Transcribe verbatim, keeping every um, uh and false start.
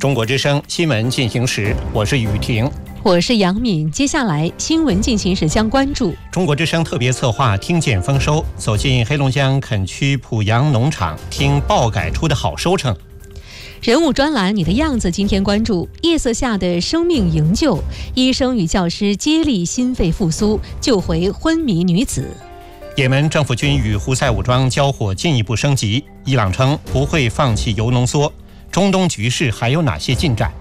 中国之声新闻进行时，我是雨婷， 我是杨敏。接下来新闻进行时将关注中国之声特别策划听见丰收，走进黑龙江垦区濮阳农场，听爆改出的好收成。 人物专栏你的样子，今天关注夜色下的生命营救，医生与教师接力心肺复苏，救回昏迷女子。 也门政府军与胡塞武装交火进一步升级，伊朗称不会放弃铀浓缩。中东局势还有哪些进展？